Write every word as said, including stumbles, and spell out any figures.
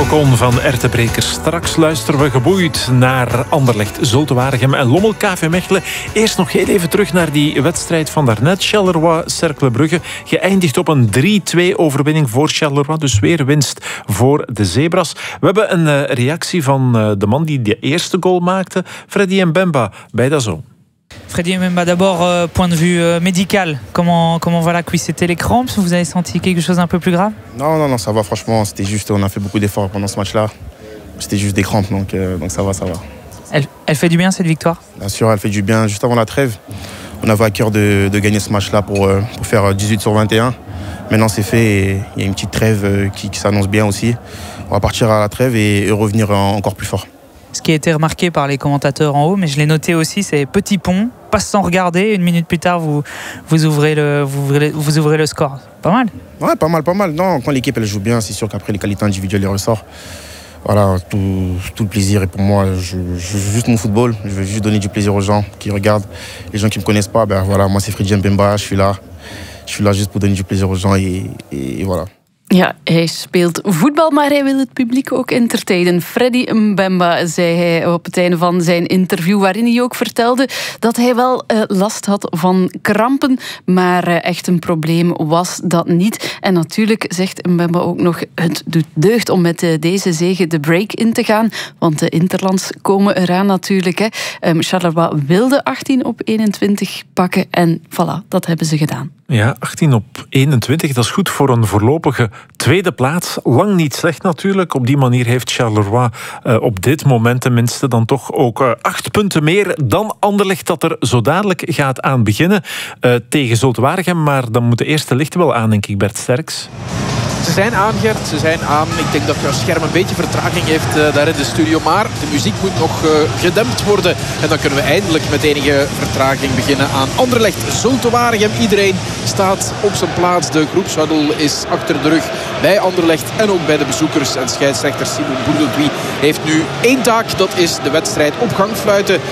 Cocon van Ertebrekers. Straks luisteren we geboeid naar Anderlecht, Zulte Waregem en Lommel K V Mechelen. Eerst nog heel even terug naar die wedstrijd van daarnet. Charleroi-Cercle Brugge geëindigd op een drie-twee overwinning voor Charleroi. Dus weer winst voor de Zebras. We hebben een uh, reactie van uh, de man die de eerste goal maakte. Freddy Mbemba, bij Dazon. Freddy Mbemba, d'abord, euh, point de vue euh, médical, comment, comment va la cuisse? C'était les crampes? Vous avez senti quelque chose d'un peu plus grave? Non, non, non, ça va, franchement. C'était juste, on a fait beaucoup d'efforts pendant ce match-là. C'était juste des crampes, donc, euh, donc ça va, ça va. Elle, elle fait du bien, cette victoire? Bien sûr, elle fait du bien. Juste avant la trêve, on avait à cœur de, de gagner ce match-là pour, euh, pour faire dix-huit sur vingt et un. Maintenant, c'est fait et il y a une petite trêve euh, qui, qui s'annonce bien aussi. On va partir à la trêve et, et revenir en, encore plus fort. Ce qui a été remarqué par les commentateurs en haut, mais je l'ai noté aussi, c'est petit pont, passe sans regarder. Une minute plus tard, vous, vous, ouvrez, le, vous, ouvrez, vous ouvrez le score. Pas mal. Ouais, pas mal, pas mal. Non, quand l'équipe elle joue bien, c'est sûr qu'après les qualités individuelles les ressortent. Voilà, tout, tout le plaisir est pour moi. Je, je joue juste mon football. Je veux juste donner du plaisir aux gens qui regardent. Les gens qui me connaissent pas, ben voilà, moi c'est Freddy Mbemba. Je suis là. Je suis là juste pour donner du plaisir aux gens et, et, et voilà. Ja, hij speelt voetbal, maar hij wil het publiek ook entertainen. Freddy Mbemba zei hij op het einde van zijn interview, waarin hij ook vertelde dat hij wel uh, last had van krampen, maar uh, echt een probleem was dat niet. En natuurlijk zegt Mbemba ook nog, het doet deugd om met uh, deze zege de break in te gaan, want de interlands komen eraan natuurlijk. Hè. Um, Charleroi wilde achttien op eenentwintig pakken en voilà, dat hebben ze gedaan. Ja, achttien op eenentwintig, dat is goed voor een voorlopige tweede plaats. Lang niet slecht natuurlijk. Op die manier heeft Charleroi uh, op dit moment tenminste dan toch ook uh, acht punten meer dan Anderlecht, dat er zo dadelijk gaat aan beginnen uh, tegen Zulte Waregem. Maar dan moet de eerste lichten wel aan, denk ik, Bert Sterks. Ze zijn aan, Gert. Ze zijn aan. Ik denk dat jouw scherm een beetje vertraging heeft uh, daar in de studio. Maar de muziek moet nog uh, gedempt worden. En dan kunnen we eindelijk met enige vertraging beginnen aan Anderlecht. Zulte Waregem. Iedereen staat op zijn plaats. De groepshuddle is achter de rug bij Anderlecht en ook bij de bezoekers. En scheidsrechter Simon Bourdelpuy heeft nu één taak. Dat is de wedstrijd op gang fluiten.